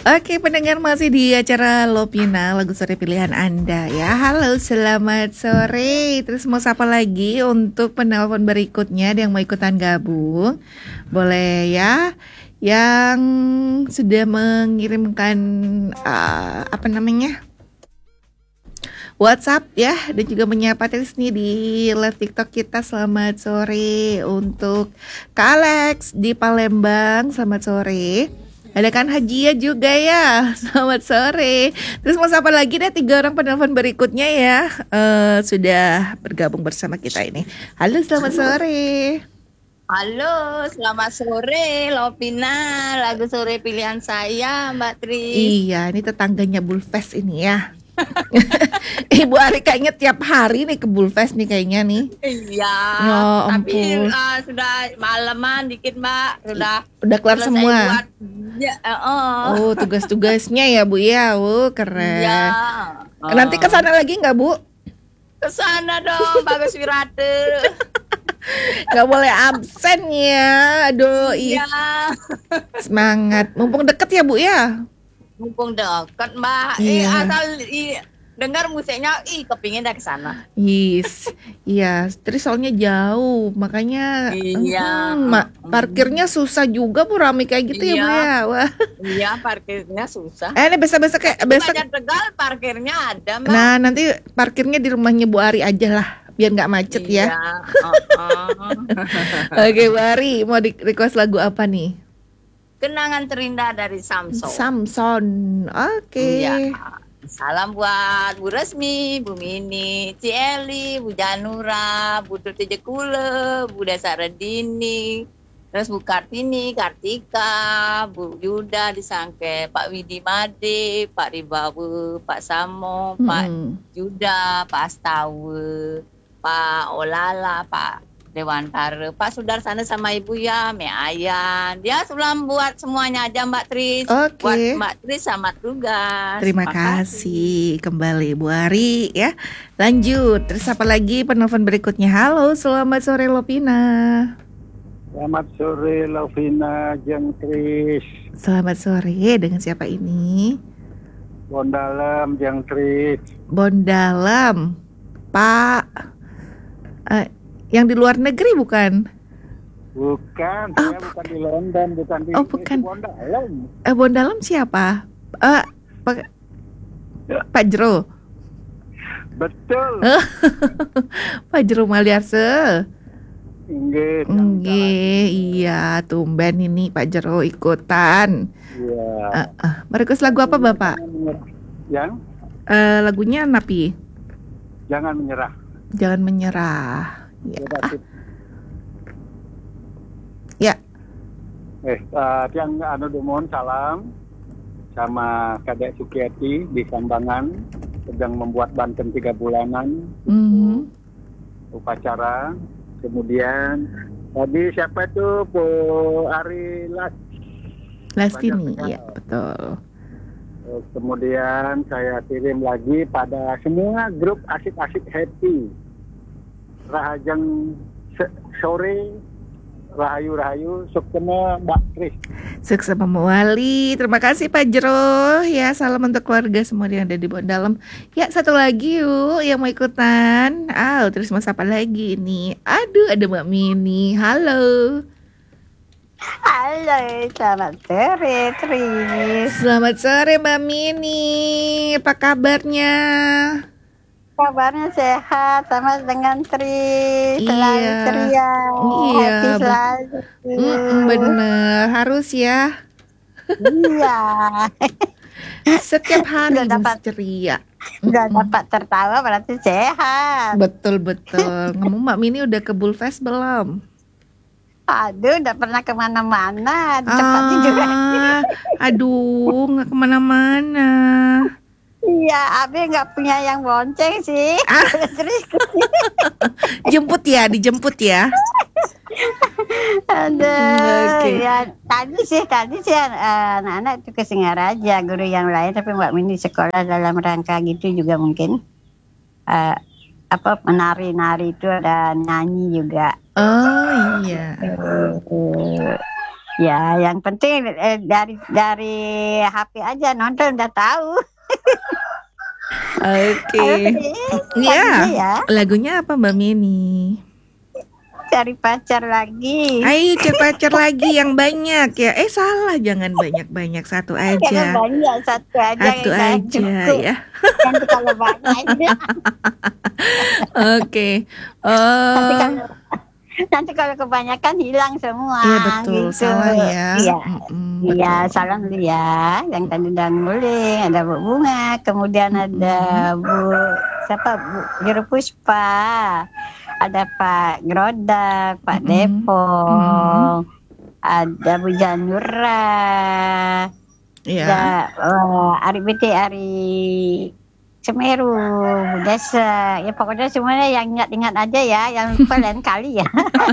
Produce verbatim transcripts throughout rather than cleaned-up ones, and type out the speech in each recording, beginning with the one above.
Oke, pendengar masih di acara Lovina, lagu sore pilihan Anda ya. Halo, selamat sore. Terus mau sapa lagi untuk penelpon berikutnya ada yang mau ikutan gabung? Boleh ya. Yang sudah mengirimkan uh, apa namanya? WhatsApp ya, dan juga menyapa terus nih di live TikTok kita. Selamat sore untuk Kak Alex di Palembang. Selamat sore. Ada kan Hajia juga ya. Selamat sore. Terus mau sapa lagi deh tiga orang penelpon berikutnya ya. Uh, sudah bergabung bersama kita ini. Halo, selamat sore. Halo, selamat sore Lovina. Lagu sore pilihan saya, Mbak Tri. Iya, ini tetangganya Bulfest ini ya. Ibu Ari kayaknya tiap hari nih ke Bulfest nih kayaknya nih. Iya. Ya, tapi ampun. uh, sudah malaman dikit Mbak. Sudah udah kelar semua. Buat, ya, uh, oh tugas-tugasnya ya Bu ya. Oh keren. Iya. Uh. Nanti kesana lagi nggak Bu? Kesana dong, Bagus Wirate. Gak boleh absen ya. Aduh iya. Semangat. Mumpung deket ya Bu ya. Mumpung deket Mbak. Iya. Eh, asal i, dengar musiknya, ih kepingin dah ke sana. Yes. Iya, terus soalnya jauh, makanya iya. Hmm, ma- parkirnya susah juga Bu, rame kayak gitu iya. ya Bu ya. Wah. Iya, parkirnya susah. Eh, ini besok-besok kayak besok. Banyak Tegal parkirnya ada, Mbak. Nah, nanti parkirnya di rumahnya Bu Ari aja lah, biar nggak macet iya. ya. Uh-uh. Oke, Bu Ari, mau di request lagu apa nih? Kenangan terindah dari Samson. Samson, oke. Okay. Iya. Salam buat Bu Resmi, Bu Mini, Ci Eli, Bu Janura, Bu Tuti Jekule, Bu Desa Redini, terus Bu Kartini, Kartika, Bu Yuda disangke, Pak Widi Made, Pak Ribawe, Pak Samo, hmm. Pak Yuda, Pak Astawe, Pak Olala, Pak Dewantara, Pak Sudarsana sama Ibu ya, Me Ayan. Dia sebelum buat semuanya aja Mbak Tris. Oke. Buat Mbak Tris sama tugas. Terima kasih kembali Bu Ari ya. Lanjut, terus apa lagi penelpon berikutnya? Halo, selamat sore Lovina. Selamat sore Lovina Jeng Tris. Selamat sore, dengan siapa ini? Bondalam Jeng Tris. Bondalam, Pak. Uh, Yang di luar negeri bukan? Bukan, oh, saya bukan di London, bukan di oh, bukan. Bondalam. Eh, Bondalam siapa? Uh, Pak, Pak Jero. Betul. Pak Jero Maliarse. Nggih, nggih, iya, tumben ini Pak Jero ikutan. Iya. Uh, uh. Merequest lagu apa Bapak? Yang? Uh, lagunya Napi. Jangan menyerah. Jangan menyerah. Ya. Ya. Eh, uh, yang anu mohon salam sama Kadek Sukiyati di Sambangan sedang membuat Banten tiga bulanan mm-hmm. upacara. Kemudian tadi siapa tuh Bu Ari Las Lastini, ya betul. Kemudian saya kirim lagi pada semua grup asik-asik happy. Rahajeng sore, rahayu-rahayu, suksema Mbak Tris. Suksema Wali, terima kasih Pak Jero. Ya, salam untuk keluarga semua yang ada di Bondalam. Ya, satu lagi yuk yang mau ikutan. Ah, terus mau siapa lagi nih? Aduh, ada Mbak Mini. Halo. Halo, selamat sore Tris. Selamat sore Mbak Mini. Apa kabarnya? Kabarnya sehat sama dengan Tris. Selalu iya. ceria. Iya. Selalu. Mm-mm, bener, harus ya. Iya. Setiap hari Udah dapat ceria. Udah dapat tertawa berarti sehat. Betul betul. Kamu Mbak Mini udah ke Bulfest belum? Aduh, udah pernah kemana-mana. Tempatnya ah, juga. Aduh, nggak kemana-mana. Iya, Abi nggak punya yang bonceng sih. Ah. Terus jemput ya, dijemput ya. Aduh, okay. Ya tadi sih tadi sih uh, anak-anak itu ke Singaraja, guru yang lain, tapi Mbak Mini sekolah dalam rangka gitu juga mungkin uh, apa menari-nari itu ada nyanyi juga. Oh iya. Uh, Ya, yang penting eh, dari dari H P aja nonton udah tahu. Oke. Ayo, Iya. lagunya ya, Lagunya apa Mbak Mini? cari pacar lagi. Ayo cari pacar lagi yang banyak ya. Eh salah, jangan banyak-banyak, satu Jangan aja. banyak, satu aja Satu yang saya aja cukup. ya. Nanti kalau banyak, Oke. nanti Eh, kalau nanti kalau kebanyakan hilang semua. iya betul, gitu. salah ya. Iya, Mm-mm, iya, betul. salam dulu ya. Yang tadi dan Muling, ada Bu Bunga, kemudian ada Bu siapa Bu Juru Puspa, ada Pak Grodak, Pak Mm-mm. Depong, ada Bu Janura, Iya. ada eh, Ari B T, Ari Semeru, Bu Desa, ya pokoknya semuanya yang ingat-ingat aja ya, yang lupa lain kali ya.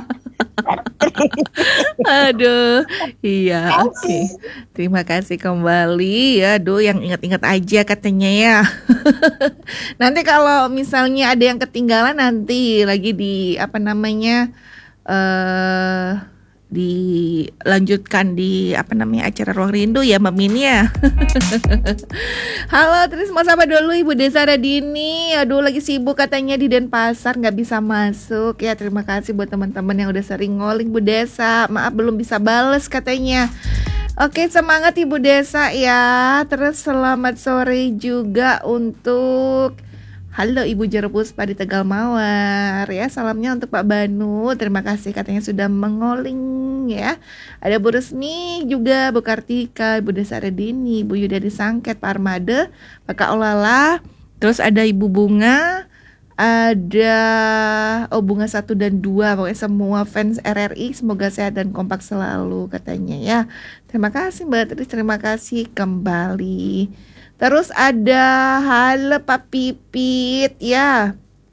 Aduh, iya, oke. Terima kasih kembali. Aduh, yang ingat-ingat aja katanya ya. Nanti kalau misalnya ada yang ketinggalan nanti lagi di apa namanya eh dilanjutkan di apa namanya acara Ruang Rindu ya Mbak Min ya. Halo, terus mau sapa dulu Ibu Desa Radini. Aduh, lagi sibuk katanya di Denpasar nggak bisa masuk ya. Terima kasih buat teman-teman yang udah sering ngoling Bu Desa. Maaf belum bisa bales katanya. Oke, semangat Ibu Desa ya. Terus selamat sore juga untuk halo Ibu Jerpuspa di Tegal Mawar ya. Salamnya untuk Pak Banu. Terima kasih katanya sudah mengoling ya. Ada Bu Resmi juga, Bu Kartika, Ibu Desa Redini, Bu Yuda di Sangket, Pak Armade, Pak Kak Olala. Terus ada Ibu Bunga, ada oh Bunga satu dan dua. Pokoknya semua fans R R I semoga sehat dan kompak selalu katanya ya. Terima kasih Mbak Tris, terima kasih kembali. Terus ada halo Pak Pipit ya.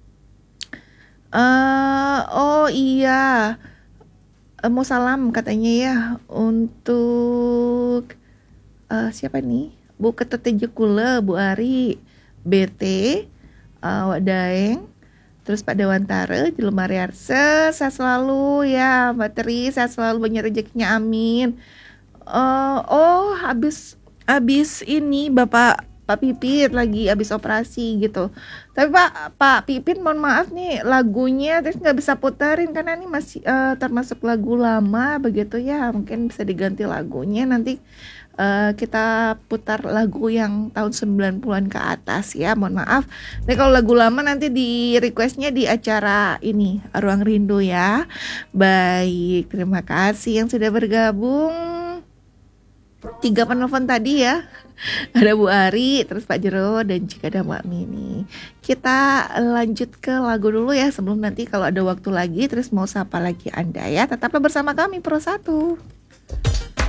Eh, oh iya, Eh, mau salam katanya ya untuk eh, siapa nih? Bu Ketut Tejekule, Bu Ari, B T, eh, Wak Daeng, terus Pak Dewantara, Jelma Riarse, sehat selalu ya Mbak Tri, sehat selalu banyak rezekinya, amin. Eh, oh habis habis ini Bapak Pak Pipit lagi habis operasi gitu. Tapi Pak Pak Pipit mohon maaf nih lagunya terus nggak bisa puterin karena ini masih eh, termasuk lagu lama begitu ya. Mungkin bisa diganti lagunya nanti eh, kita putar lagu yang tahun sembilan puluhan ke atas ya. Mohon maaf. Tapi kalau lagu lama nanti di requestnya di acara ini Ruang Rindu ya. Baik, terima kasih yang sudah bergabung. Tiga penelpon tadi ya. Ada Bu Ari, terus Pak Jero, dan juga ada Mbak Mini. Kita lanjut ke lagu dulu ya sebelum nanti kalau ada waktu lagi terus mau sapa lagi Anda ya. Tetaplah bersama kami Pro satu.